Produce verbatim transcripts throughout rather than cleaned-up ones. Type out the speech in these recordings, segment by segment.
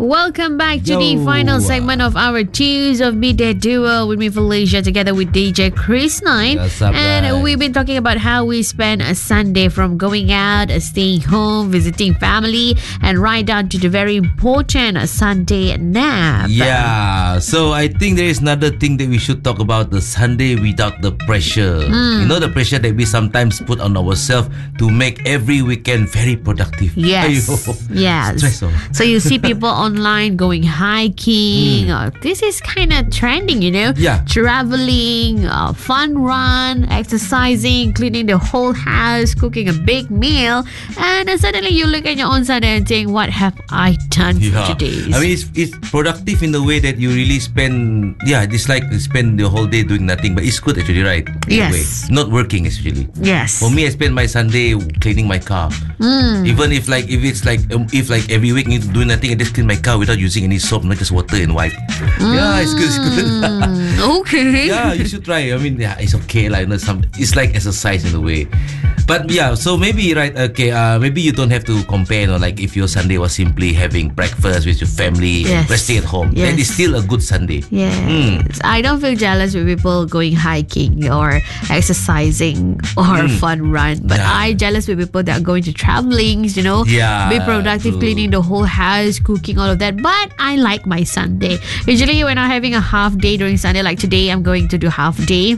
Welcome back to Yo. the final segment of our Tunes of Midday Duo with me, Felicia, together with D J Chris Knight. What's up, and guys? we've been talking about how we spend a Sunday, from going out, uh, staying home, visiting family, and right down to the very important uh, Sunday nap. Yeah, so I think there is another thing that we should talk about, the Sunday without the pressure. Mm. You know, the pressure that we sometimes put on ourselves to make every weekend very productive. Yes. Aiyo. Yes. Stress, oh. So you see people online going hiking. Uh, this is kind of trending, you know. Yeah. Traveling, uh, fun run, exercising, cleaning the whole house, cooking a big meal, and then suddenly you look at your own Sunday and think, "What have I done for Yeah. today?" I mean, it's, it's productive in the way that you really spend, yeah, it's like you spend the whole day doing nothing, but it's good actually, right? In a Yes. way. Not working actually. Yes. For me, I spend my Sunday cleaning my car. Mm. Even if like if it's like um, if like every week you need to do nothing, I just clean my car without using any soap, not just water and wipe. Yeah, it's good. It's good. Mm, okay. Yeah, you should try. I mean, yeah, it's okay. Like, you know, some it's like exercise in a way. But yeah, so maybe right. Okay, uh, maybe you don't have to compare. You know, like if your Sunday was simply having breakfast with your family, Yes. and resting at home, Yes. that is still a good Sunday. Yes. Mm. I don't feel jealous with people going hiking or exercising or Mm. fun run. But Yeah. I jealous with people that are going to travelings, you know. Yeah, Be productive, true. cleaning the whole house, cooking, all of that. But I like my Sunday. Usually when I'm having a half day during Sunday, like today I'm going to do half day.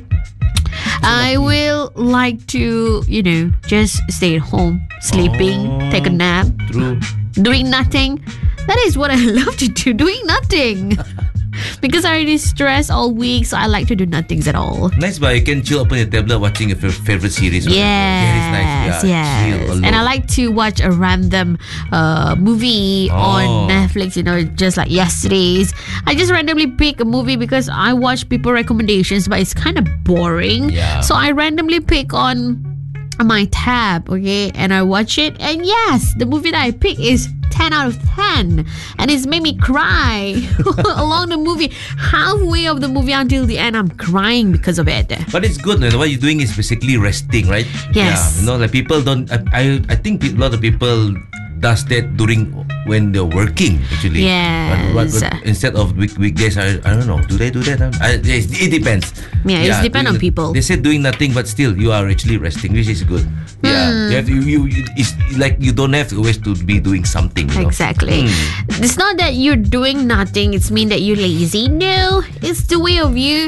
I will like to, you know, just stay at home, sleeping, Oh. take a nap, True. doing nothing. That is what I love to do, doing nothing. Because I already stressed all week, so I like to do nothings at all. Nice, but you can chill upon your tablet watching your fa- favorite series. or Yes, whatever. That is nice. Yeah, yes. chill alone. And I like to watch a random uh, movie Oh. on Netflix, you know, just like yesterday's. I just randomly pick a movie because I watch people recommendations, but it's kind of boring. Yeah. So I randomly pick on my tab, okay, and I watch it, and yes, the movie that I pick is ten out of ten, and it's made me cry along the movie. Halfway of the movie until the end, I'm crying because of it. But it's good. Like, what you're doing is basically resting, right? Yes. Yeah, you know, like people don't. I I, I think pe- a lot of people does that during when they're working. Actually, Yes. But, but, but instead of week, weekdays, I, I don't know. Do they do that? I, it, it depends. Yeah, it's depend on doing- people. They say doing nothing, but still you are actually resting, which is good. Yeah, Hmm. you have to, you, you it's like you don't have to always to be doing something. You know? Exactly. Hmm. It's not that you're doing nothing, it's mean that you're lazy. No, it's the way of you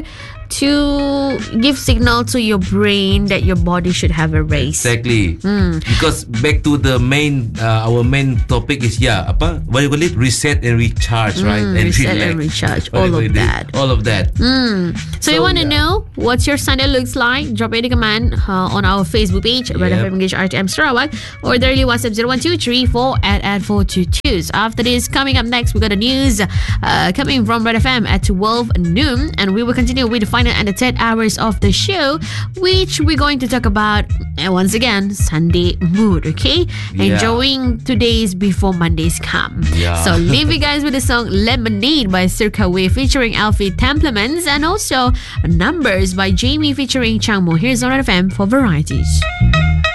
to give signal to your brain that your body should have a race. Exactly. Hmm. Because back to the main, uh, our main topic is yeah, apa? What do you call it? Reset and recharge, right? Mm, And reset relax. and recharge. All Whatever of it is. that. All of that. Mm. So, you So, want to yeah. know what your Sunday looks like? Drop it in a comment uh, on our Facebook page, Red Yep. F M English R T M Sarawak, or the early WhatsApp zero one two three four at at four two two. So after this, coming up next, we got the news uh, coming from Red F M at twelve noon, and we will continue with the final and the third hours of the show, which we're going to talk about uh, once again Sunday mood. Okay, Yeah. enjoying today's before Mondays come. Yeah. So leave you guys with the song Lemonade by Circa Way featuring Alfie Templements, and also Numbers by Jamie featuring Changmo. Here's on Red F M for varieties.